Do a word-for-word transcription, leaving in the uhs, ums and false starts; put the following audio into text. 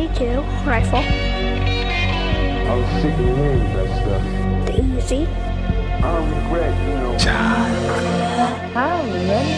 thirty-two rifle. I was sick of hearing that stuff. The Uzi. I don't regret, you know. I don't remember.